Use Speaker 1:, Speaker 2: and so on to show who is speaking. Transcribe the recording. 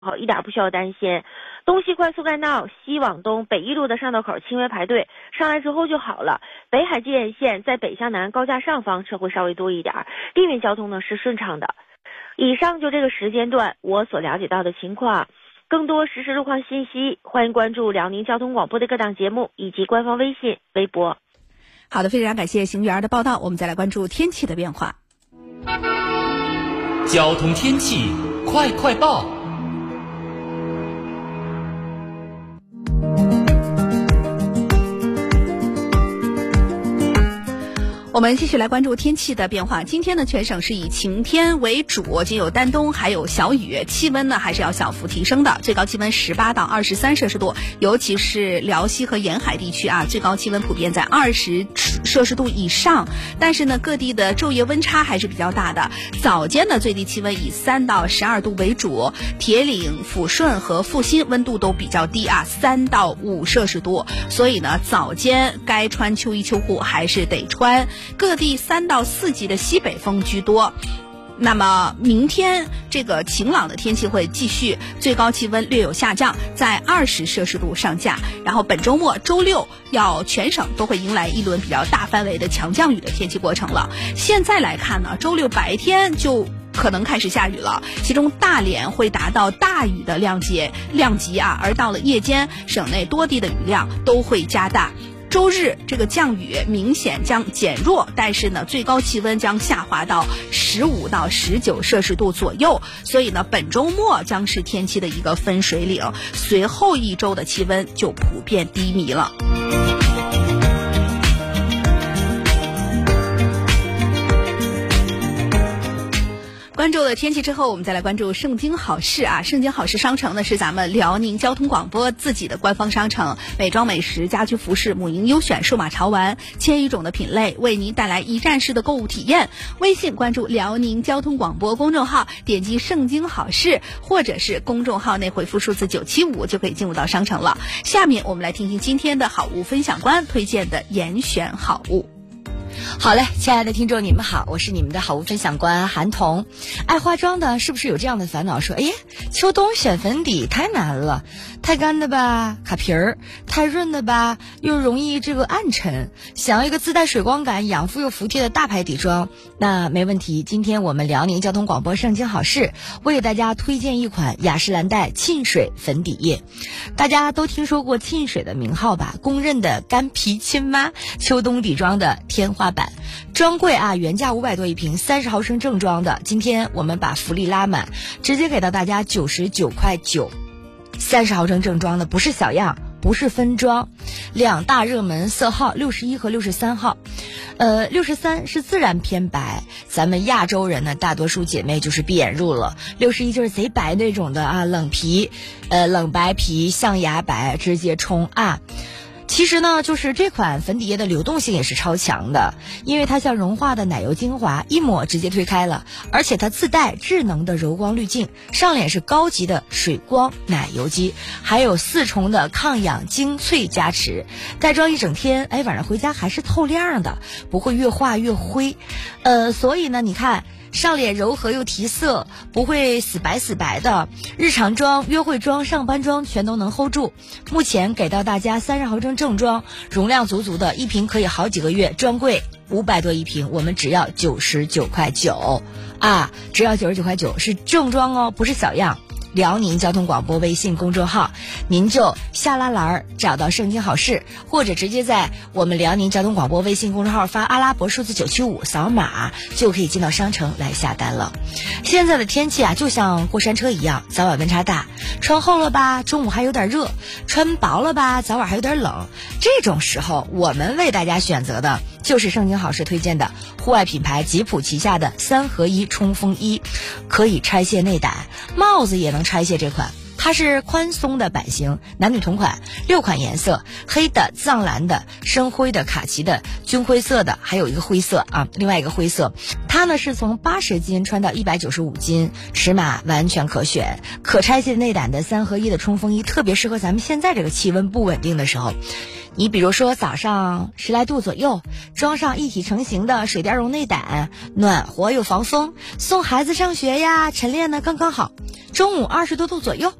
Speaker 1: 好，一点不需要担心。东西快速干道西往东北一路的上道口轻微排队，上来之后就好了。北海界沿线在北向南高架上方车会稍微多一点，地面交通呢是顺畅的。以上就这个时间段我所了解到的情况，更多实时路况信息，欢迎关注辽宁交通广播的各档节目以及官方微信、微博。
Speaker 2: 好的，非常感谢邢媛儿的报道。我们再来关注天气的变化。
Speaker 3: 交通天气快快报。
Speaker 2: 我们继续来关注天气的变化。今天呢，全省是以晴天为主，仅有丹东还有小雨，气温呢还是要小幅提升的，最高气温18到23摄氏度，尤其是辽西和沿海地区啊，最高气温普遍在20摄氏度以上。但是呢，各地的昼夜温差还是比较大的。早间的最低气温以3到12度为主，铁岭、抚顺和阜新温度都比较低啊，3到5摄氏度。所以呢，早间该穿秋衣秋裤还是得穿。各地3到4级的西北风居多。那么明天这个晴朗的天气会继续，最高气温略有下降，在20摄氏度上下。然后本周末周六全省都会迎来一轮比较大范围的强降雨的天气过程了。现在来看呢，周六白天就可能开始下雨了，其中大连会达到大雨的量级啊，而到了夜间，省内多地的雨量都会加大。周日这个降雨明显将减弱，但是呢，最高气温将下滑到15到19摄氏度左右。所以呢，本周末将是天气的一个分水岭，随后一周的气温就普遍低迷了。关注了天气之后，我们再来关注盛京好市啊。盛京好市商城呢是咱们辽宁交通广播自己的官方商城，美妆美食、家居服饰、母婴优选、数码潮玩1000余种的品类，为您带来一站式的购物体验。微信关注辽宁交通广播公众号，点击盛京好市，或者是公众号内回复数字975就可以进入到商城了。下面我们来听听今天的好物分享官推荐的严选好物。
Speaker 4: 好嘞，亲爱的听众你们好，我是你们的好物分享官韩彤。爱化妆的是不是有这样的烦恼，说哎呀，秋冬选粉底太难了，太干的吧卡皮儿，太润的吧又容易这个暗沉，想要一个自带水光感、养肤又服帖的大牌底妆，那没问题。今天我们辽宁交通广播盛京好市为给大家推荐一款雅诗兰黛沁水粉底液。大家都听说过沁水的名号吧，公认的干皮亲妈，秋冬底妆的天花板。专柜啊，原价500多一瓶，30毫升正装的，今天我们把福利拉满，直接给到大家99.9块，30毫升正装的，不是小样，不是分装，2大热门色号61和63号，63是自然偏白，咱们亚洲人呢大多数姐妹就是闭眼入了，61就是贼白那种的啊，冷白皮象牙白，直接冲啊。其实呢，就是这款粉底液的流动性也是超强的，因为它像融化的奶油精华，一抹直接推开了，而且它自带智能的柔光滤镜，上脸是高级的水光奶油肌，还有4重的抗氧精粹加持，带妆一整天，哎，晚上回家还是透亮的，不会越化越灰。所以呢，你看上脸柔和又提色，不会死白的，日常妆、约会妆、上班妆全都能 hold 住。目前给到大家30毫升正装，容量足足的，一瓶可以好几个月，专柜500多一瓶，我们只要99.9块啊，只要99.9块，是正装哦，不是小样。辽宁交通广播微信公众号，您就下拉栏找到盛京好市，或者直接在我们辽宁交通广播微信公众号发阿拉伯数字975，扫码就可以进到商城来下单了。现在的天气啊，就像过山车一样，早晚温差大，穿厚了吧，中午还有点热；穿薄了吧，早晚还有点冷。这种时候，我们为大家选择的就是盛京好市推荐的户外品牌吉普旗下的3合1冲锋衣，可以拆卸内胆，帽子也能拆卸这款。 它是宽松的版型，男女同款，6款颜色，黑的、藏蓝的、深灰的、卡其的、军灰色的，还有一个灰色啊，另外一个灰色。它呢是从80斤穿到195斤，尺码完全可选，可拆卸内胆的3合1的冲锋衣，特别适合咱们现在这个气温不稳定的时候。你比如说早上10来度左右，装上一体成型的水貂绒内胆，暖和又防风，送孩子上学呀晨练呢刚刚好。中午20多度左右，